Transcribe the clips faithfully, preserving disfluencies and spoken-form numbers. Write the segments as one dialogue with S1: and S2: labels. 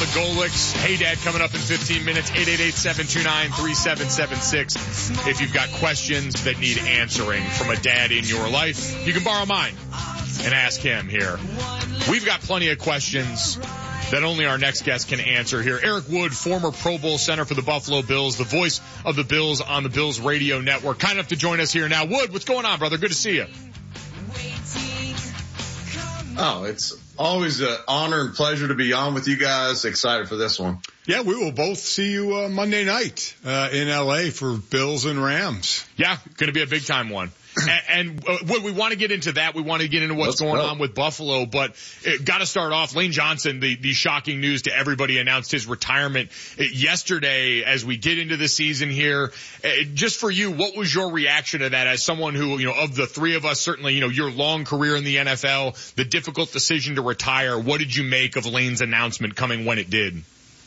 S1: the Golics. Hey Dad coming up in fifteen minutes. eight eight eight, seven two nine, three seven seven six. If you've got questions that need answering from a dad in your life, you can borrow mine and ask him here. We've got plenty of questions that only our next guest can answer here. Eric Wood, former Pro Bowl center for the Buffalo Bills, the voice of the Bills on the Bills Radio Network. Kind enough to join us here now. Wood, what's going on, brother? Good to see you.
S2: Oh, it's always an honor and pleasure to be on with you guys. Excited for this one.
S3: Yeah, we will both see you uh, Monday night uh, in L A for Bills and Rams.
S1: Yeah, going to be a big time one. and and uh, what we want to get into that, we want to get into what's
S2: Let's
S1: going
S2: go.
S1: on with Buffalo, but got to start off. Lane Johnson, the, the shocking news to everybody, announced his retirement yesterday as we get into the season here. Uh, just for you, what was your reaction to that as someone who, you know, of the three of us, certainly, you know, your long career in the N F L, the difficult decision to retire. What did you make of Lane's announcement coming when it did?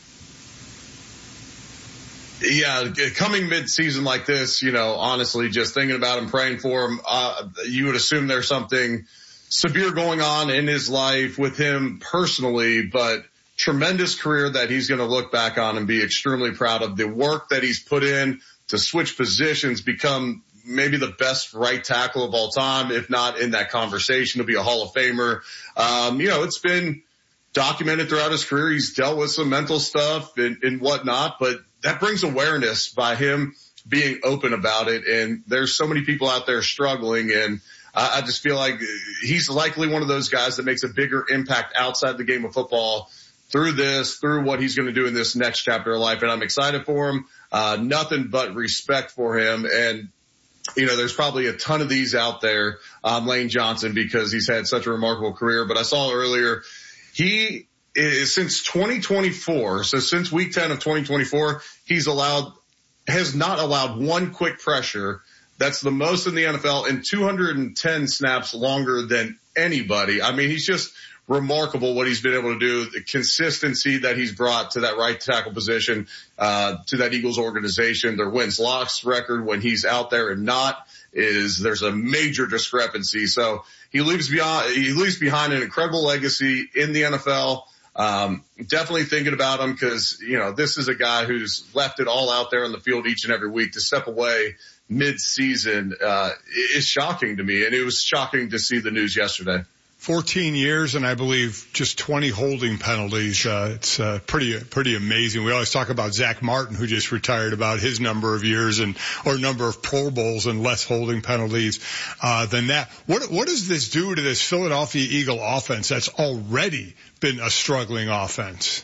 S2: Yeah, coming mid-season like this, you know, honestly, just thinking about him, praying for him, uh, you would assume there's something severe going on in his life with him personally, but tremendous career that he's going to look back on and be extremely proud of. The work that he's put in to switch positions, become maybe the best right tackle of all time, if not in that conversation, to be a Hall of Famer. Um, you know, it's been documented throughout his career. He's dealt with some mental stuff and, and whatnot, but that brings awareness by him being open about it. And there's so many people out there struggling. And I, I just feel like he's likely one of those guys that makes a bigger impact outside the game of football through this, through what he's going to do in this next chapter of life. And I'm excited for him. Uh, nothing but respect for him. And, you know, there's probably a ton of these out there, um, Lane Johnson, because he's had such a remarkable career. But I saw earlier, he is since twenty twenty-four, so since week ten of twenty twenty-four, he's allowed, has not allowed one quick pressure. That's the most in the N F L, and two hundred ten snaps longer than anybody. I mean, he's just remarkable what he's been able to do, the consistency that he's brought to that right tackle position, uh, to that Eagles organization. Their wins-loss record when he's out there and not is, there's a major discrepancy. So he leaves beyond, he leaves behind an incredible legacy in the N F L. Um, definitely thinking about him because, you know, this is a guy who's left it all out there on the field each and every week. To step away mid-season, uh, is shocking to me. And it was shocking to see the news yesterday.
S3: fourteen years and I believe just twenty holding penalties. Uh, it's, uh, pretty, pretty amazing. We always talk about Zach Martin, who just retired, about his number of years and, or number of Pro Bowls and less holding penalties, uh, than that. What, what does this do to this Philadelphia Eagle offense that's already been a struggling offense?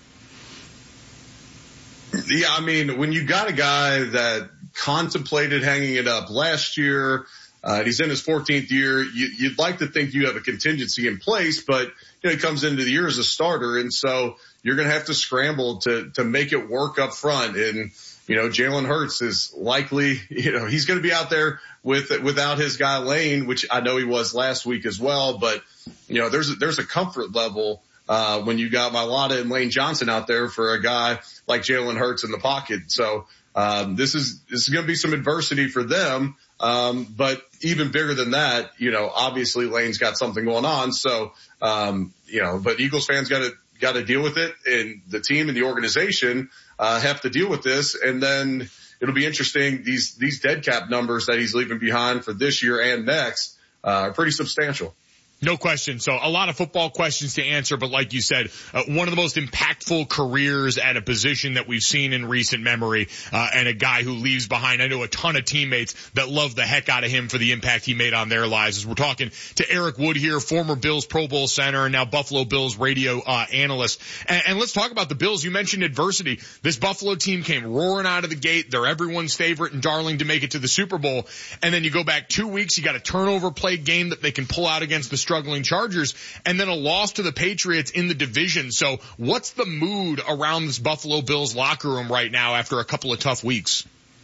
S2: Yeah, I mean, when you got a guy that contemplated hanging it up last year, Uh, he's in his fourteenth year. You, you'd like to think you have a contingency in place, but you know, he comes into the year as a starter. And so you're going to have to scramble to, to make it work up front. And, you know, Jalen Hurts is likely, you know, he's going to be out there with, without his guy Lane, which I know he was last week as well. But, you know, there's a, there's a comfort level, uh, when you got Mailata and Lane Johnson out there for a guy like Jalen Hurts in the pocket. So, um, this is, this is going to be some adversity for them. Um, but even bigger than that, you know, obviously Lane's got something going on. So, um, you know, but Eagles fans got to, got to deal with it, and the team and the organization, uh, have to deal with this. And then it'll be interesting. These, these dead cap numbers that he's leaving behind for this year and next, uh, are pretty substantial.
S1: No question. So a lot of football questions to answer, but like you said, uh, one of the most impactful careers at a position that we've seen in recent memory, uh, and a guy who leaves behind, I know, a ton of teammates that love the heck out of him for the impact he made on their lives. As we're talking to Eric Wood here, former Bills Pro Bowl center and now Buffalo Bills radio uh, analyst. And, and let's talk about the Bills. You mentioned adversity. This Buffalo team came roaring out of the gate. They're everyone's favorite and darling to make it to the Super Bowl. And then you go back two weeks, you got a turnover play game that they can pull out against the struggling Chargers, and then a loss to the Patriots in the division. So what's the mood around this Buffalo Bills locker room right now after a couple of tough weeks?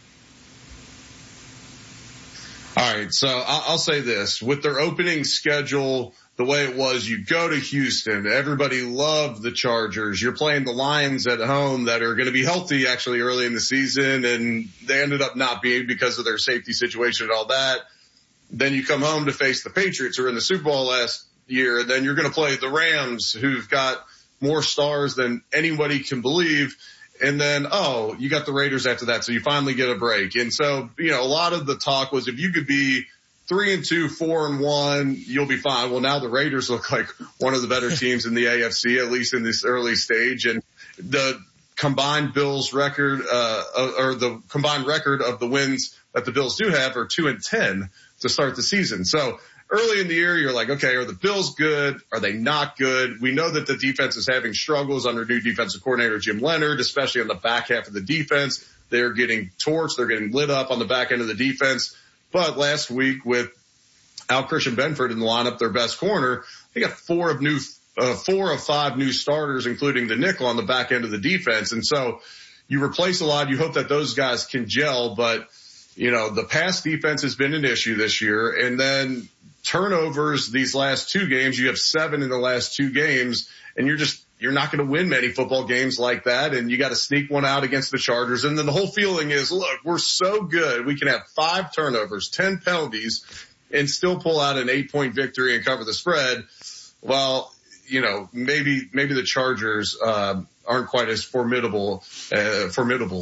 S2: All right. So I'll say this: with their opening schedule, the way it was, you go to Houston, everybody loved the Chargers. You're playing the Lions at home that are going to be healthy actually early in the season, and they ended up not being because of their safety situation and all that. Then you come home to face the Patriots, who are in the Super Bowl last year, and then you're going to play the Rams, who've got more stars than anybody can believe. And then, oh, you got the Raiders after that. So you finally get a break. And so, you know, a lot of the talk was if you could be three and two, four and one, you'll be fine. Well, now the Raiders look like one of the better teams in the A F C, at least in this early stage. And the combined Bills record, uh, or the combined record of the wins that the Bills do have are two and ten to start the season. So early in the year, you're like, okay, are the Bills good? Are they not good? We know that the defense is having struggles under new defensive coordinator Jim Leonard, especially on the back half of the defense. They're getting torched. They're getting lit up on the back end of the defense. But last week with Al Christian Benford in the lineup, their best corner, they got four of new, uh, four of five new starters, including the nickel on the back end of the defense. And so you replace a lot. You hope that those guys can gel, but you know, the pass defense has been an issue this year. And then turnovers these last two games, you have seven in the last two games, and you're just, you're not going to win many football games like that. And you got to sneak one out against the Chargers. And then the whole feeling is, look, we're so good. We can have five turnovers, ten penalties, and still pull out an eight point victory and cover the spread. Well, you know, maybe, maybe the Chargers, uh, aren't quite as formidable, uh, formidable.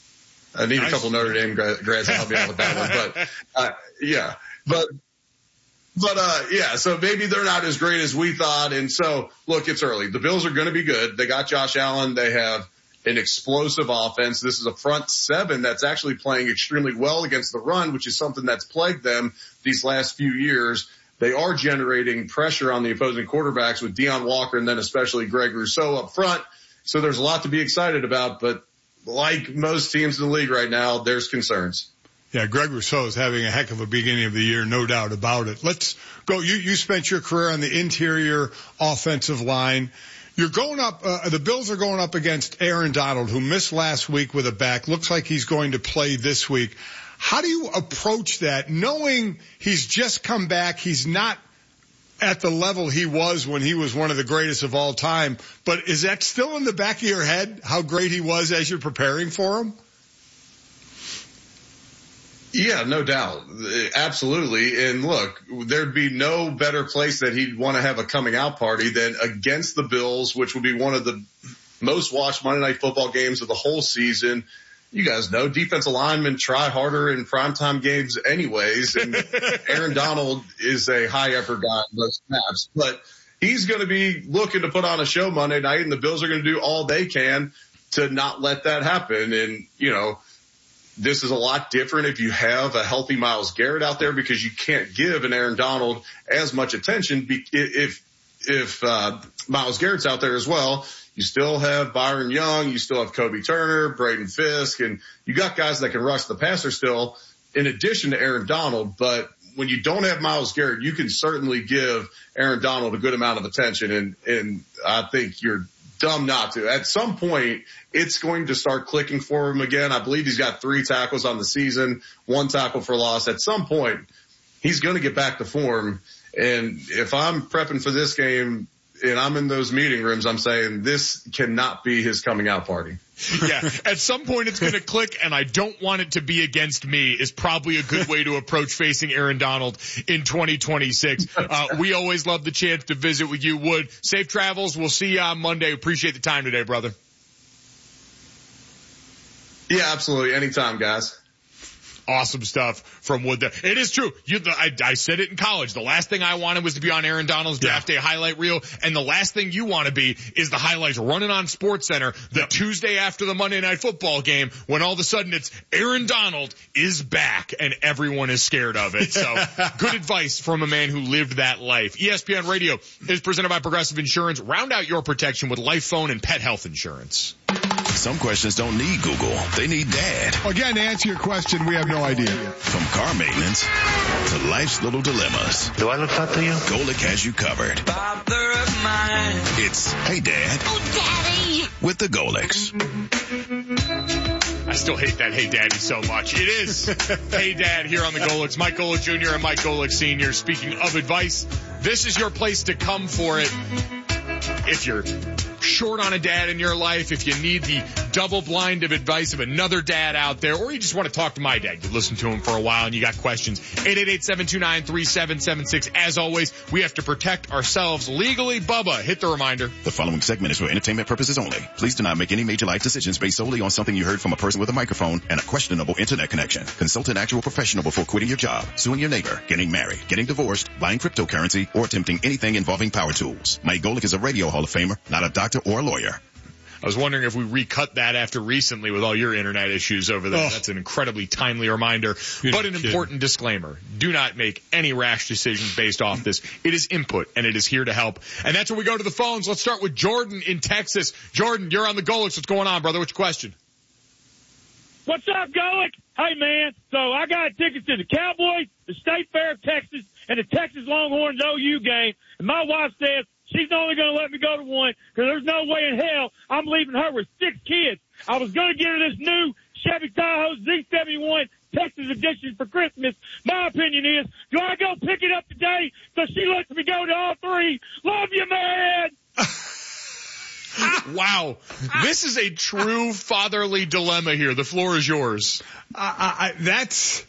S2: I need nice. a couple Notre Dame grads to help me out with that one, but, uh, yeah, but, but, uh, yeah, so maybe they're not as great as we thought. And so look, it's early. The Bills are going to be good. They got Josh Allen. They have an explosive offense. This is a front seven that's actually playing extremely well against the run, which is something that's plagued them these last few years. They are generating pressure on the opposing quarterbacks with Deion Walker and then especially Greg Rousseau up front. So there's a lot to be excited about, but like most teams in the league right now, there's concerns.
S3: Yeah, Greg Rousseau is having a heck of a beginning of the year, no doubt about it. Let's go. You, you spent your career on the interior offensive line. You're going up, uh, the Bills are going up against Aaron Donald, who missed last week with a back. Looks like he's going to play this week. How do you approach that, knowing he's just come back? He's not at the level he was when he was one of the greatest of all time. But is that still in the back of your head, how great he was as you're preparing for him?
S2: Yeah, no doubt. Absolutely. And look, there'd be no better place that he'd want to have a coming out party than against the Bills, which would be one of the most watched Monday Night Football games of the whole season. You guys know defensive linemen try harder in primetime games anyways. And Aaron Donald is a high effort guy in those snaps, but he's going to be looking to put on a show Monday night, and the Bills are going to do all they can to not let that happen. And, you know, this is a lot different if you have a healthy Myles Garrett out there, because you can't give an Aaron Donald as much attention if, if, uh, Myles Garrett's out there as well. You still have Byron Young. You still have Kobe Turner, Braden Fisk, and you got guys that can rush the passer still in addition to Aaron Donald. But when you don't have Myles Garrett, you can certainly give Aaron Donald a good amount of attention. And, and I think you're dumb not to. At some point, it's going to start clicking for him again. I believe he's got three tackles on the season, one tackle for loss. At some point, he's going to get back to form. And if I'm prepping for this game, and I'm in those meeting rooms, I'm saying this cannot be his coming out party.
S1: Yeah, at some point it's going to click, and I don't want it to be against me is probably a good way to approach facing Aaron Donald in twenty twenty-six. Uh, we always love the chance to visit with you, Wood. Safe travels. We'll see you on Monday. Appreciate the time today, brother.
S2: Yeah, absolutely. Anytime, guys.
S1: Awesome stuff from Wood there. It is true. You, the, I, I said it in college. The last thing I wanted was to be on Aaron Donald's draft yeah. day highlight reel. And the last thing you want to be is the highlights running on SportsCenter the yep. Tuesday after the Monday Night Football game, when all of a sudden it's Aaron Donald is back and everyone is scared of it. So good advice from a man who lived that life. E S P N Radio is presented by Progressive Insurance. Round out your protection with life, phone, and pet health insurance.
S4: Some questions don't need Google. They need Dad.
S3: Again, to answer your question, we have no idea.
S4: From car maintenance to life's little dilemmas.
S5: Do I look hot to you?
S4: Golic has you covered. Father of mine. It's Hey Dad.
S6: Oh, Daddy.
S4: With the Golics.
S1: I still hate that Hey Daddy so much. It is Hey Dad here on the Golics. Mike Golic Junior and Mike Golic Senior Speaking of advice, this is your place to come for it if you're short on a dad in your life, if you need the double blind of advice of another dad out there, or you just want to talk to my dad, you listen to him for a while and you got questions, eight eight eight, seven two nine, three seven seven six. As always, we have to protect ourselves legally. Bubba, hit the reminder.
S4: The following segment is for entertainment purposes only. Please do not make any major life decisions based solely on something you heard from a person with a microphone and a questionable internet connection. Consult an actual professional before quitting your job, suing your neighbor, getting married, getting divorced, buying cryptocurrency, or attempting anything involving power tools. Mike Golick is a radio Hall of Famer, not a doctor or a lawyer.
S1: I was wondering if we recut that after recently with all your internet issues over there. Oh. That's an incredibly timely reminder, but an important disclaimer. Do not make any rash decisions based off this. It is input, and it is here to help. And that's where we go to the phones. Let's start with Jordan in Texas. Jordan, you're on the Golics. What's going on, brother? What's your question?
S5: What's up, Golick? Hey, man. So I got tickets to the Cowboys, the State Fair of Texas, and the Texas Longhorns O U game. And my wife says she's only going to let me go to one because there's no way in hell I'm leaving her with six kids. I was going to get her this new Chevy Tahoe Z seventy-one Texas edition for Christmas. My opinion is, do I go pick it up today so she lets me go to all three? Love you, man.
S1: Wow. This is a true fatherly dilemma here. The floor is yours.
S3: I, I, that's...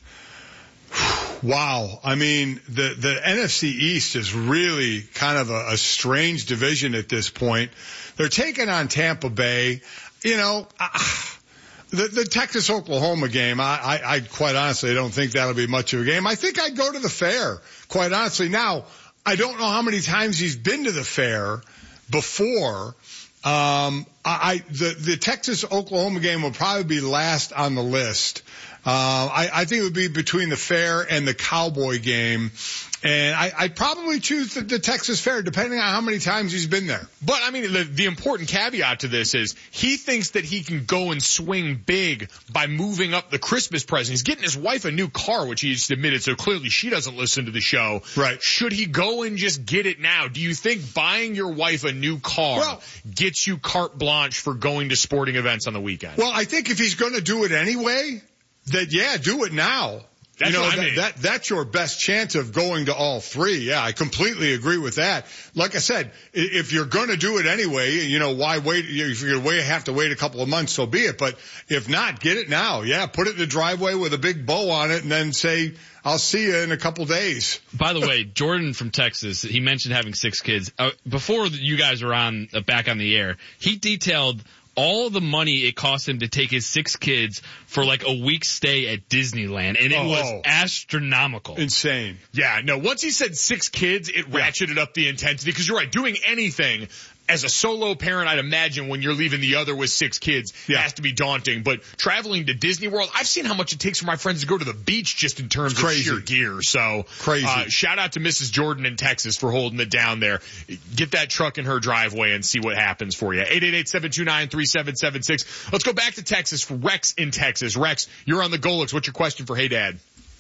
S3: Wow. I mean, the, the N F C East is really kind of a, a strange division at this point. They're taking on Tampa Bay. You know, uh, the, the Texas-Oklahoma game, I, I, I quite honestly don't think that'll be much of a game. I think I'd go to the Fair, quite honestly. Now, I don't know how many times he's been to the Fair before. Um, I, I the, the Texas-Oklahoma game will probably be last on the list. Uh, I, I think it would be between the Fair and the Cowboy game. And I, I'd probably choose the, the Texas Fair, depending on how many times he's been there.
S1: But, I mean, the, the important caveat to this is he thinks that he can go and swing big by moving up the Christmas present. He's getting his wife a new car, which he just admitted, so clearly she doesn't listen to the show.
S3: Right.
S1: Should he go and just get it now? Do you think buying your wife a new car well, gets you carte blanche for going to sporting events on the weekend?
S3: Well, I think if he's going to do it anyway, that, yeah, do it now.
S1: That's
S3: you know,
S1: what I mean.
S3: that, that, that's your best chance of going to all three. Yeah, I completely agree with that. Like I said, if you're going to do it anyway, you know, why wait? If you're going to have to wait a couple of months, so be it. But if not, get it now. Yeah, put it in the driveway with a big bow on it and then say, I'll see you in a couple days.
S6: By the way, Jordan from Texas, he mentioned having six kids. Uh, before you guys were on, uh, back on the air, he detailed all the money it cost him to take his six kids for like a week's stay at Disneyland, and it oh, was astronomical.
S3: Insane.
S1: Yeah, no, once he said six kids, it yeah. ratcheted up the intensity, because you're right, doing anything as a solo parent, I'd imagine when you're leaving the other with six kids, yeah. has to be daunting. But traveling to Disney World, I've seen how much it takes for my friends to go to the beach just in terms of sheer gear. So
S3: crazy.
S1: Uh, shout out to Missus Jordan in Texas for holding it down there. Get that truck in her driveway and see what happens for you. eight eight eight, seven two nine, three seven seven six. Let's go back to Texas for Rex in Texas. Rex, you're on the Golics. What's your question for Hey Dad?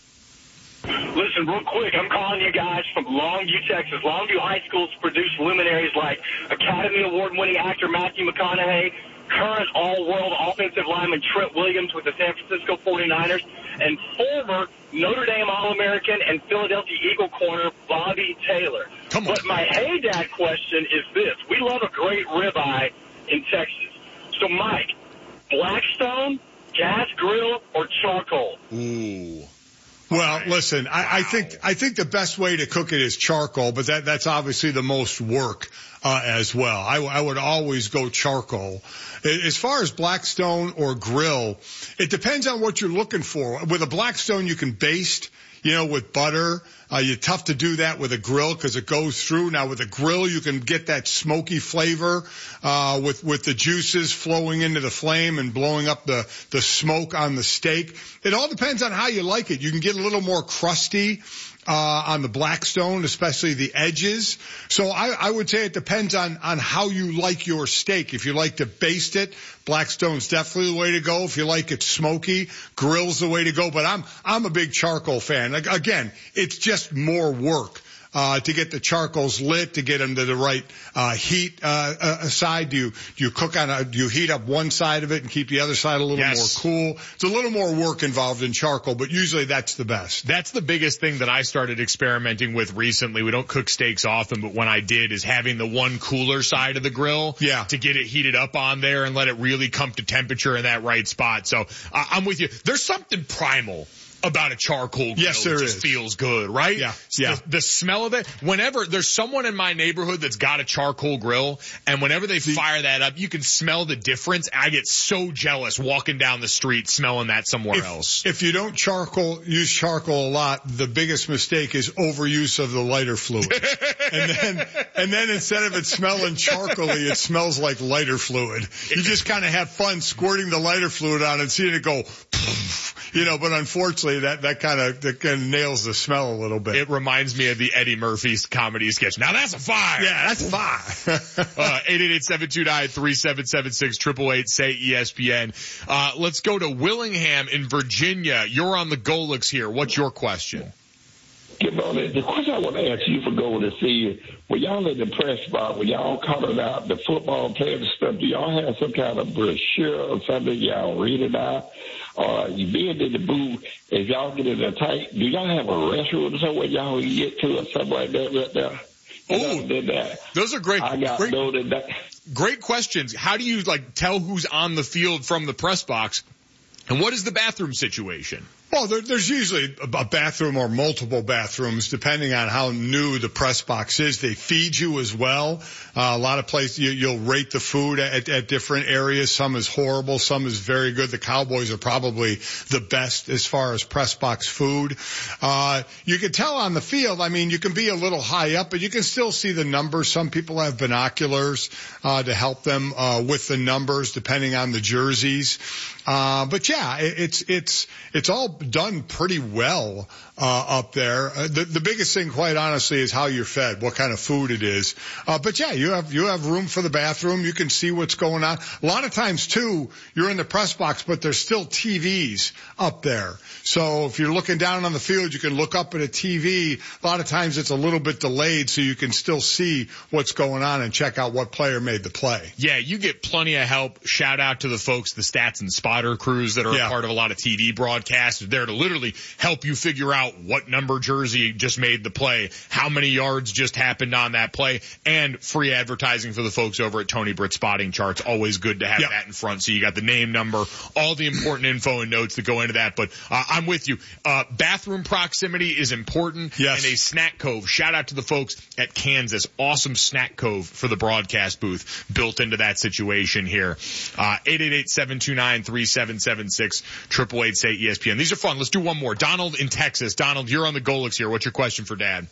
S7: Listen, real quick, I'm calling you guys from Longview, Texas. Longview High School's produced luminaries like Academy Award-winning actor Matthew McConaughey, current all-world offensive lineman Trent Williams with the San Francisco forty-niners, and former Notre Dame All-American and Philadelphia Eagle corner Bobby Taylor.
S1: Come on.
S7: But my Hey Dad question is this. We love a great ribeye in Texas. So, Mike, Blackstone, gas grill, or charcoal?
S1: Ooh.
S3: Well, listen, I, wow. I think I think the best way to cook it is charcoal, but that that's obviously the most work uh, as well. I, I would always go charcoal. As far as Blackstone or grill, it depends on what you're looking for. With a Blackstone, you can baste, you know, with butter. Uh, you're tough to do that with a grill because it goes through. Now with a grill, you can get that smoky flavor, uh, with, with the juices flowing into the flame and blowing up the, the smoke on the steak. It all depends on how you like it. You can get a little more crusty, uh, on the Blackstone, especially the edges. So I, I would say it depends on, on how you like your steak. If you like to baste it, Blackstone's definitely the way to go. If you like it smoky, grill's the way to go. But I'm, I'm a big charcoal fan. Again, it's just more work. uh, to get the charcoals lit, to get them to the right, uh, heat, uh, uh side? Do you, do you cook on a, do you heat up one side of it and keep the other side a little
S1: yes.
S3: more cool? It's a little more work involved in charcoal, but usually that's the best.
S1: That's the biggest thing that I started experimenting with recently. We don't cook steaks often, but when I did is having the one cooler side of the grill
S3: yeah.
S1: to get it heated up on there and let it really come to temperature in that right spot. So uh, I'm with you. There's something primal about a charcoal grill.
S3: Yes, there
S1: it just
S3: is.
S1: feels good, right?
S3: Yeah,
S1: the,
S3: yeah.
S1: The smell of it. Whenever there's someone in my neighborhood that's got a charcoal grill, and whenever they
S3: See,
S1: fire that up, you can smell the difference. I get so jealous walking down the street smelling that somewhere
S3: if,
S1: else.
S3: If you don't charcoal, use charcoal a lot, the biggest mistake is overuse of the lighter fluid. and then, and then instead of it smelling charcoaly, it smells like lighter fluid. You just kind of have fun squirting the lighter fluid on and seeing it go, you know, but unfortunately that, that kind of, that kind of nails the smell a little bit.
S1: It reminds me of the Eddie Murphy comedy sketch. Now that's a fire.
S3: Yeah, that's a fire.
S1: uh, eight eight eight, seven two nine, three seven seven six, eight eight eight, say E S P N. Uh, let's go to Willingham in Virginia. You're on the Golix here. What's your question?
S8: Good morning. The question I want to ask you for going to see, when y'all in the press box, when y'all calling out the football players and stuff, do y'all have some kind of brochure or something y'all read it out? Or you being in the booth, if y'all get in a tight, do y'all have a restroom somewhere y'all can get to or something like that right there?
S1: Oh, those are great.
S8: I got
S1: great,
S8: noted that.
S1: Great questions. How do you like tell who's on the field from the press box? And what is the bathroom situation?
S3: Well, there, there's usually a bathroom or multiple bathrooms, depending on how new the press box is. They feed you as well. Uh, a lot of places you, you'll rate the food at, at different areas. Some is horrible, some is very good. The Cowboys are probably the best as far as press box food. Uh, you can tell on the field. I mean, you can be a little high up, but you can still see the numbers. Some people have binoculars uh, to help them uh, with the numbers, depending on the jerseys. Uh, but yeah, it, it's it's it's all done pretty well uh, up there. Uh, the, the biggest thing, quite honestly, is how you're fed, what kind of food it is. Uh, but yeah, you have you have room for the bathroom. You can see what's going on. A lot of times too, you're in the press box, but there's still T Vs up there. So if you're looking down on the field, you can look up at a T V. A lot of times it's a little bit delayed, so you can still see what's going on and check out what player made the play.
S1: Yeah, you get plenty of help. Shout out to the folks, the stats and spotter crews that are
S3: yeah.
S1: a part of a lot of T V broadcasts. They're there to literally help you figure out what number jersey just made the play, how many yards just happened on that play, and free advertising for the folks over at Tony Britt Spotting Charts. Always good to have
S3: yep.
S1: that in front. So you got the name, number, all the important info and notes that go into that. But uh, I'm with you. Uh, bathroom proximity is important.
S3: Yes.
S1: And a snack cove. Shout out to the folks at Kansas. Awesome snack cove for the broadcast booth built into that situation here. Uh, eight eight eight, seven two nine, three seven seven six, eight eight eight, say E S P N. These are fun. Let's do one more. Donald in Texas. Donald, you're on the Golix here. What's your question for Dad?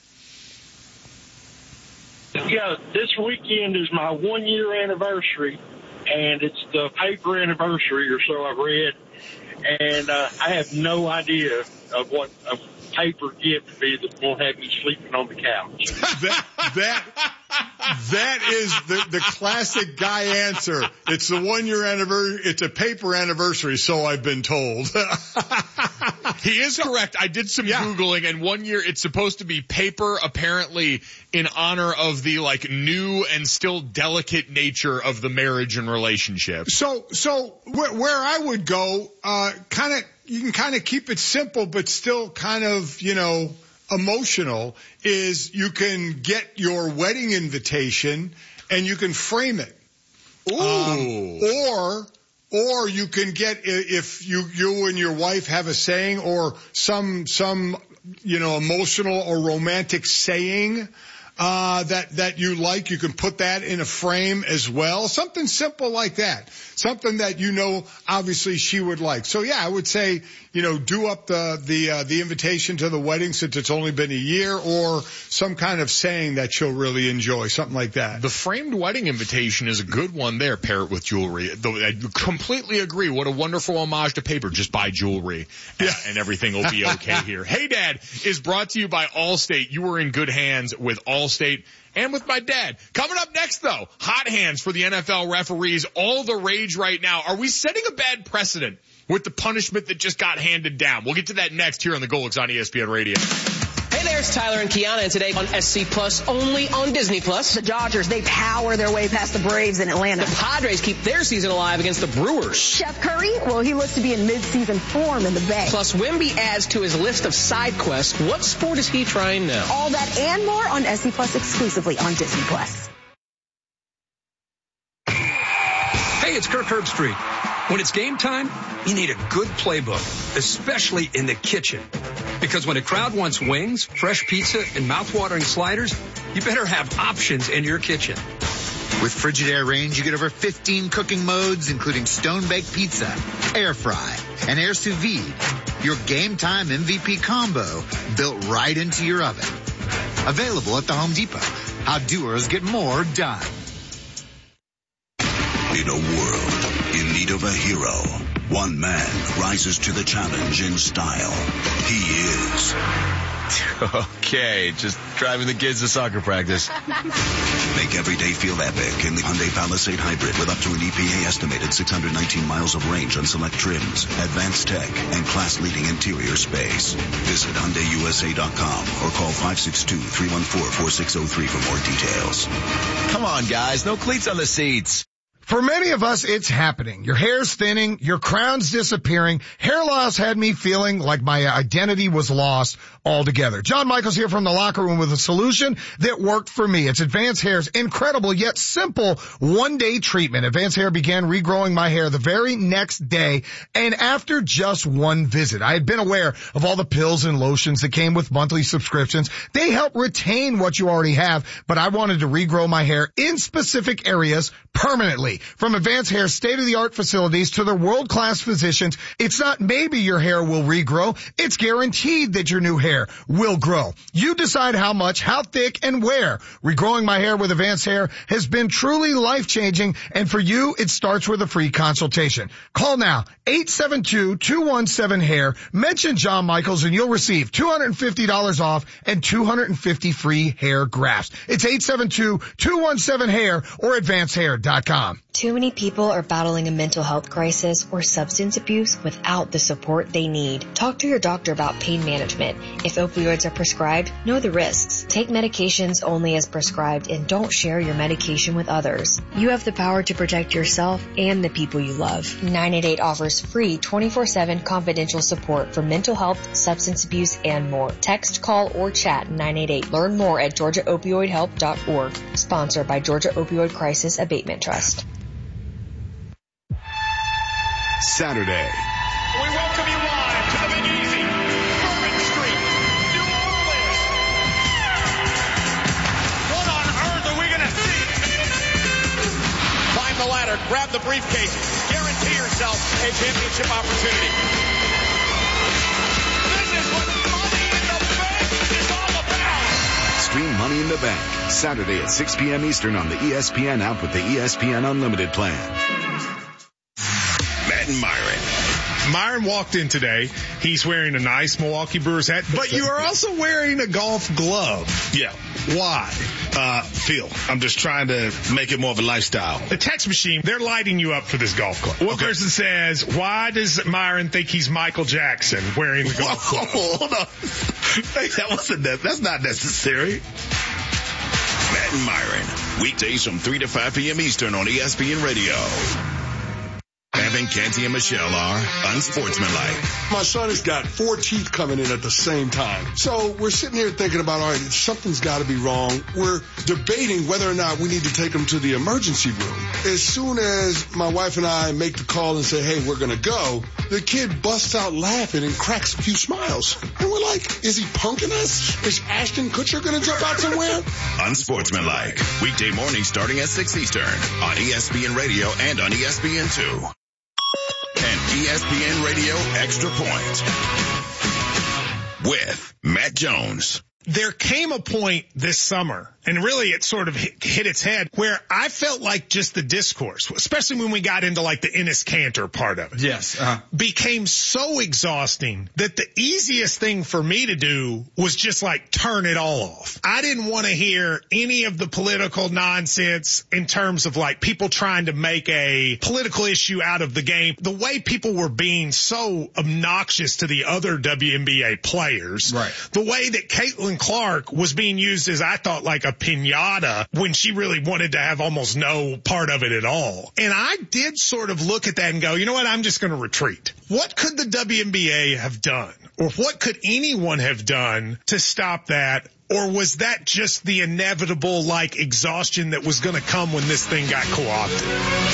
S5: Yeah, this weekend is my one year anniversary, and it's the paper anniversary, or so I've read. And uh, I have no idea of what a paper gift would be that won't have me sleeping on the couch.
S3: that that that is the the classic guy answer. It's the one year anniversary. It's a paper anniversary, so I've been told.
S1: He is correct. I did some
S3: yeah.
S1: Googling, and one year it's supposed to be paper, apparently in honor of the like new and still delicate nature of the marriage and relationship.
S3: So so where, where I would go, uh, kind of you can kind of keep it simple, but still kind of you know. emotional, is you can get your wedding invitation and you can frame it.
S1: Ooh.
S3: Um, or, or you can get, if you, you and your wife have a saying or some, some, you know, emotional or romantic saying, uh, that, that you like, you can put that in a frame as well. Something simple like that. Something that you know, obviously she would like. So yeah, I would say, you know, do up the, the, uh, the invitation to the wedding since it's only been a year, or some kind of saying that she'll really enjoy, something like that.
S1: The framed wedding invitation is a good one there. Pair it with jewelry. Though I completely agree. What a wonderful homage to paper. Just buy jewelry and,
S3: yeah.
S1: and everything will be okay here. Hey Dad is brought to you by Allstate. You were in good hands with Allstate. And with my dad. Coming up next, though, hot hands for the N F L referees. All the rage right now. Are we setting a bad precedent with the punishment that just got handed down? We'll get to that next here on the Golix on E S P N Radio.
S9: Hey, Hey there, it's Tyler and Kiana, and today on S C Plus, only on Disney Plus.
S10: The Dodgers, they power their way past the Braves in Atlanta.
S9: The Padres keep their season alive against the Brewers.
S10: Chef Curry, well, he looks to be in mid-season form in the Bay.
S9: Plus, Wemby adds to his list of side quests. What sport is he trying now?
S10: All that and more on S C Plus exclusively on Disney Plus.
S11: Hey, it's Kirk Herbstreit. When it's game time, you need a good playbook, especially in the kitchen. Because when a crowd wants wings, fresh pizza, and mouth-watering sliders, you better have options in your kitchen.
S12: With Frigidaire Range, you get over fifteen cooking modes, including stone-baked pizza, air fry, and air sous vide. Your game time M V P combo built right into your oven. Available at the Home Depot. How doers get more done.
S13: In a world in need of a hero, one man rises to the challenge in style. He is...
S14: Okay, just driving the kids to soccer practice.
S13: Make every day feel epic in the Hyundai Palisade Hybrid with up to an E P A estimated six hundred nineteen miles of range on select trims, advanced tech, and class-leading interior space. Visit Hyundai U S A dot com or call five six two, three one four, four six zero three for more details.
S14: Come on, guys, no cleats on the seats.
S15: For many of us, it's happening. Your hair's thinning, your crown's disappearing. Hair loss had me feeling like my identity was lost altogether. John Michaels here from the locker room with a solution that worked for me. It's Advanced Hair's incredible yet simple one-day treatment. Advanced Hair began regrowing my hair the very next day, and after just one visit. I had been aware of all the pills and lotions that came with monthly subscriptions. They help retain what you already have, but I wanted to regrow my hair in specific areas permanently. From Advanced Hair's state-of-the-art facilities to their world-class physicians, it's not maybe your hair will regrow, it's guaranteed that your new hair will grow. You decide how much, how thick, and where. Regrowing my hair with Advanced Hair has been truly life-changing, and for you, it starts with a free consultation. Call now, eight seven two, two one seven, hair, mention John Michaels, and you'll receive two hundred fifty dollars off and two hundred fifty free hair grafts. It's eight seven two, two one seven, hair or advanced hair dot com.
S16: Too many people are battling a mental health crisis or substance abuse without the support they need. Talk to your doctor about pain management. If opioids are prescribed, know the risks. Take medications only as prescribed and don't share your medication with others. You have the power to protect yourself and the people you love. nine eight eight offers free twenty-four seven confidential support for mental health, substance abuse, and more. Text, call, or chat nine eight eight. Learn more at georgia opioid help dot org. Sponsored by Georgia Opioid Crisis Abatement Trust.
S17: Saturday.
S1: We welcome you live to the Big Easy, Bourbon Street, New Orleans. What on earth are we going to see? Climb the ladder, grab the briefcase, guarantee yourself a championship opportunity. This is what Money in the Bank is all about.
S17: Stream Money in the Bank, Saturday at six p.m. Eastern on the E S P N app with the E S P N Unlimited plan.
S18: Matt and Myron. Myron walked in today. He's wearing a nice Milwaukee Brewers hat, but you are also wearing a golf glove.
S19: Yeah.
S18: Why?
S19: Uh, Phil, I'm just trying to make it more of a lifestyle.
S18: The text machine, they're lighting you up for this golf club. One okay. person says, why does Myron think he's Michael Jackson wearing the golf
S19: Whoa,
S18: glove?
S19: Hold on. Hey, that wasn't that. That's not necessary.
S4: Matt and Myron, weekdays from three to five p.m. Eastern on E S P N Radio. Evan, Canty, and Michelle are unsportsmanlike.
S20: My son has got four teeth coming in at the same time. So we're sitting here thinking about, all right, something's got to be wrong. We're debating whether or not we need to take him to the emergency room. As soon as my wife and I make the call and say, hey, we're going to go, the kid busts out laughing and cracks a few smiles. And we're like, is he punking us? Is Ashton Kutcher going to jump out somewhere?
S4: Unsportsmanlike. Weekday mornings starting at six Eastern on E S P N Radio and on E S P N two. And E S P N Radio Extra Point with Matt Jones.
S18: There came a point this summer and really it sort of hit, hit its head where I felt like just the discourse, especially when we got into like the Enes Kanter part of it.
S21: Yes. Uh-huh.
S18: Became so exhausting that the easiest thing for me to do was just like turn it all off. I didn't want to hear any of the political nonsense in terms of like people trying to make a political issue out of the game. The way people were being so obnoxious to the other W N B A players.
S21: Right.
S18: The way that Caitlin Clark was being used as I thought like a piñata when she really wanted to have almost no part of it at all. And I did sort of look at that and go, you know what? I'm just going to retreat. What could the W N B A have done? Or what could anyone have done to stop that? Or was that just the inevitable, like, exhaustion that was going to come when this thing got co-opted?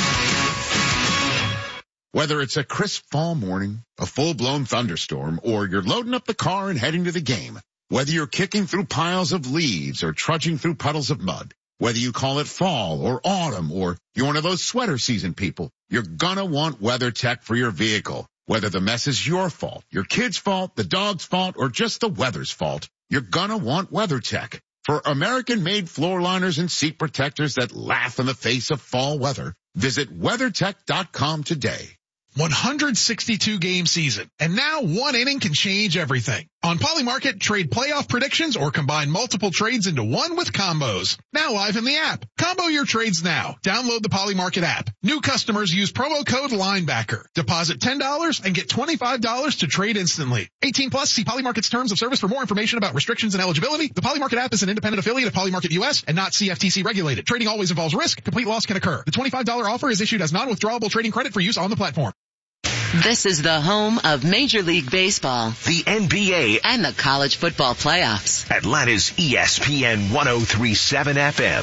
S22: Whether it's a crisp fall morning, a full-blown thunderstorm, or you're loading up the car and heading to the game, whether you're kicking through piles of leaves or trudging through puddles of mud, whether you call it fall or autumn, or you're one of those sweater season people, you're gonna want WeatherTech for your vehicle. Whether the mess is your fault, your kid's fault, the dog's fault, or just the weather's fault, you're gonna want WeatherTech. For American-made floor liners and seat protectors that laugh in the face of fall weather, visit WeatherTech dot com today.
S23: one hundred sixty-two game season, and now one inning can change everything. On Polymarket, trade playoff predictions or combine multiple trades into one with combos. Now live in the app. Combo your trades now. Download the Polymarket app. New customers use promo code LINEBACKER. Deposit ten dollars and get twenty-five dollars to trade instantly. eighteen plus, see Polymarket's terms of service for more information about restrictions and eligibility. The Polymarket app is an independent affiliate of Polymarket U S and not C F T C regulated. Trading always involves risk. Complete loss can occur. The twenty-five dollars offer is issued as non-withdrawable trading credit for use on the platform.
S24: This is the home of Major League Baseball,
S25: the N B A,
S24: and the college football playoffs.
S25: Atlanta's E S P N one oh three point seven F M.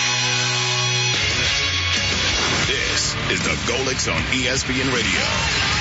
S4: This is the Golix on E S P N Radio.